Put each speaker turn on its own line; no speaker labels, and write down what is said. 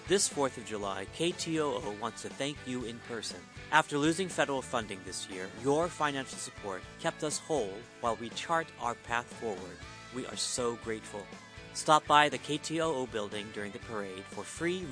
This 4th of July, KTOO wants to thank you in person. After losing federal funding this year, your financial support kept us whole while we chart our path forward. We are so grateful. Stop by the KTOO building during the parade for free